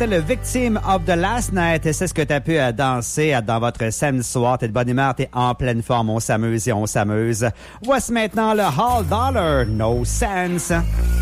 C'était le Victim of the Last Night. C'est ce que tu as pu danser dans votre samedi soir. T'es de bonne humeur, t'es en pleine forme. On s'amuse et on s'amuse. Voici maintenant le Hall Dollar, No Sense.